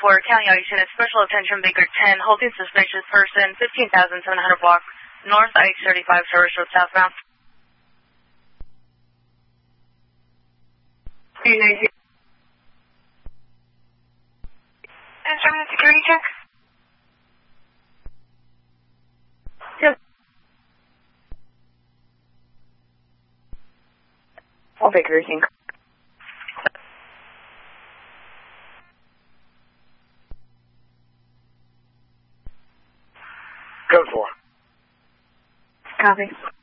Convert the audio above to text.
for County Ocean, special attention Baker 10, holding suspicious person, 15,700 block, north I-35, service road southbound. Instrument security check? Yes. All Baker, I think. Code 4. Copy.